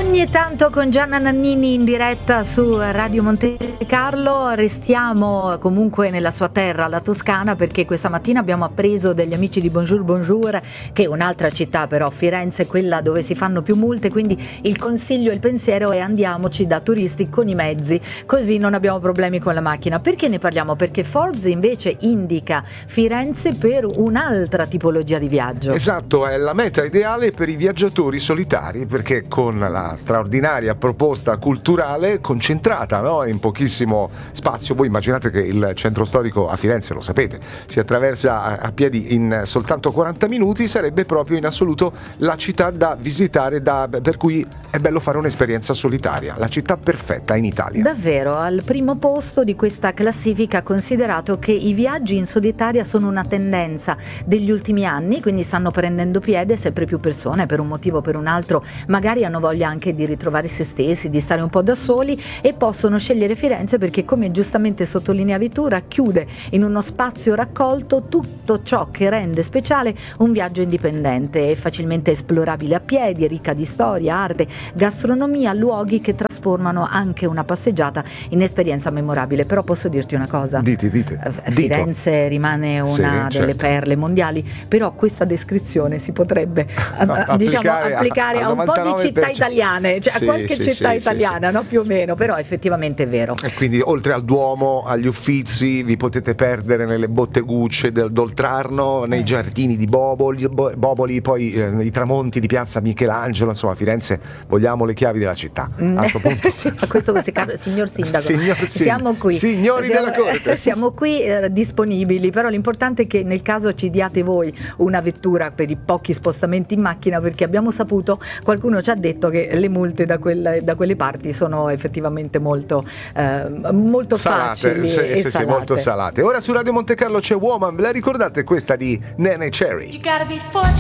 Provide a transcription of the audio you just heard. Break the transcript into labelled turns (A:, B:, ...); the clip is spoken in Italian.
A: Ogni tanto con Gianna Nannini in diretta su Radio Monte Carlo. Restiamo comunque nella sua terra, la Toscana, perché questa mattina abbiamo appreso dagli amici di Bonjour Bonjour che è un'altra città, però Firenze è quella dove si fanno più multe, quindi il consiglio e il pensiero è andiamoci da turisti con i mezzi, così non abbiamo problemi con la macchina. Perché ne parliamo? Perché Forbes invece indica Firenze per un'altra tipologia di viaggio.
B: Esatto, è la meta ideale per i viaggiatori solitari, perché con la straordinaria proposta culturale concentrata, no? In pochissimo spazio. Voi immaginate che il centro storico a Firenze, lo sapete, si attraversa a piedi in soltanto 40 minuti, sarebbe proprio in assoluto la città da visitare, per cui è bello fare un'esperienza solitaria, la città perfetta in Italia.
A: Davvero, al primo posto di questa classifica, considerato che i viaggi in solitaria sono una tendenza degli ultimi anni, quindi stanno prendendo piede, sempre più persone per un motivo o per un altro magari hanno voglia anche di ritrovare se stessi, di stare un po' da soli, e possono scegliere Firenze perché, come giustamente sottolineavi tu, racchiude in uno spazio raccolto tutto ciò che rende speciale un viaggio indipendente e facilmente esplorabile a piedi, ricca di storia, arte, gastronomia, luoghi che trasformano anche una passeggiata in esperienza memorabile. Però posso dirti una cosa?
B: Dite.
A: Firenze rimane una delle perle mondiali, però questa descrizione si potrebbe applicare a un po' di città italiane, cioè a qualche città italiana, no? Più o meno, però effettivamente è vero.
B: E quindi oltre al Duomo, agli Uffizi, vi potete perdere nelle bottegucce d'Oltrarno, nei giardini di Boboli, poi i tramonti di piazza Michelangelo. Insomma, a Firenze vogliamo le chiavi della città. A questo punto.
A: Sì, a questo signor Sindaco, siamo qui,
B: signori della Corte,
A: siamo qui disponibili, però l'importante è che nel caso ci diate voi una vettura per i pochi spostamenti in macchina, perché abbiamo saputo, qualcuno ci ha detto che le multe da quelle parti sono effettivamente molto
B: salate,
A: facili e
B: sì, molto salate. Ora su Radio Monte Carlo c'è Woman, ve la ricordate questa di Nene Cherry?